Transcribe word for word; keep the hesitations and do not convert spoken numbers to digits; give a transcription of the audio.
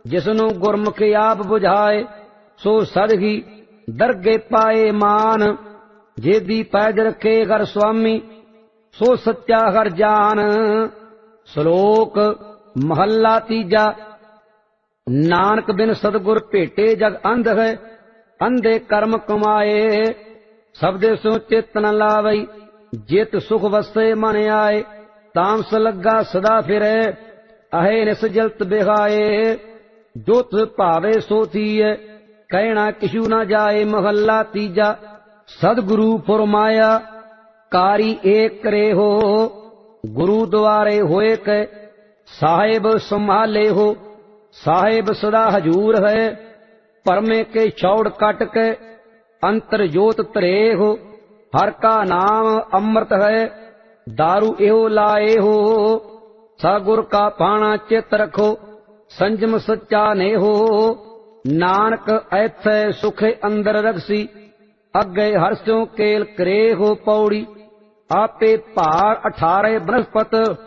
जिसनु गुरमुख आप बुझाए सो सदही दरगे पाए मान। जेदी पैज रखे घर स्वामी सो सत्या हर जान। श्लोक महला तीजा। नानक बिन सतगुर भेटे जग अंध है, अंधे कर्म कमाए। सबदे सो चित न लावई, जित सुख वसे मन आए। तामस लगा सदा फिरे, अहे निस जलत बिहाए। जो तुझ भावे सो थीए, कहना किशु न जाए। महला तीजा। सदगुरु फुरमाया, कारी एक करे हो। गुरु द्वारे होए के, साहेब संभाले हो। साहेब सदा हजूर है, परमे के चौड़ कट के। अंतर जोत तरे हो, हर का नाम अमृत है। दारू एहो लाए हो, सगुर का पाना चित रखो। संजम सच्चा ने हो, नानक ऐथे सुखे अंदर रखसी। अगे हर्षों केल करे हो पौड़ी। आपे भार अठारे बृहस्पत,